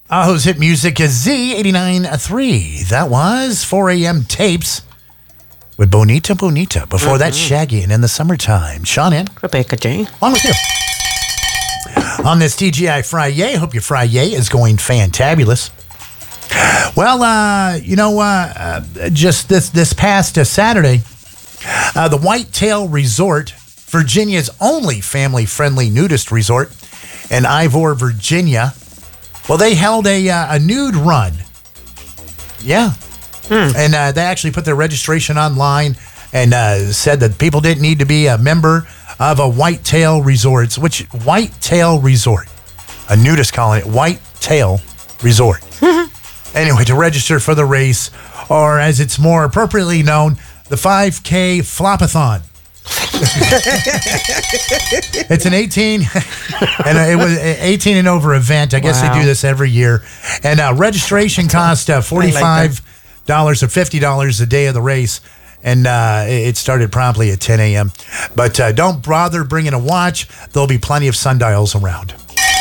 Who's Hit Music is Z89.3. That was 4 a.m. tapes with Bonita Bonita. Before that, Shaggy and In the Summertime. Sean in. Rebecca J. On with you. On this TGI Friday, hope your Friday is going fantabulous. Well, just this past Saturday, the Whitetail Resort, Virginia's only family-friendly nudist resort in Ivor, Virginia, well, they held a nude run. Yeah. And they actually put their registration online and said that people didn't need to be a member of a Whitetail Resort. Which Whitetail Resort? A nudist calling it Whitetail Resort. Anyway, to register for the race, or as it's more appropriately known, the 5K Flopathon. It's an 18 and it was 18 and over event. I guess they do this every year. And registration cost $45 or $50 a day of the race. And it started promptly at 10 a.m. But don't bother bringing a watch. There'll be plenty of sundials around.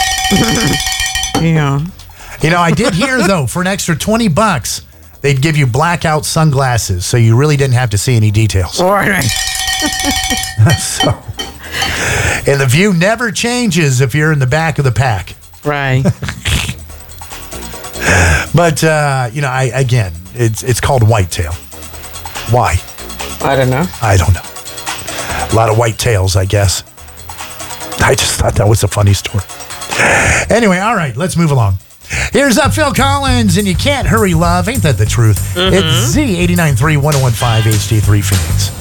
Yeah. You know, I did hear, though, for an extra $20, they'd give you blackout sunglasses, so you really didn't have to see any details. All right. So, and the view never changes if you're in the back of the pack. Right. But, it's called whitetail. Why? I don't know. I don't know. A lot of white tails, I guess. I just thought that was a funny story. Anyway, all right, let's move along. Here's Phil Collins, and You Can't Hurry Love. Ain't that the truth? It's Z89.3 1015 HD3 Phoenix.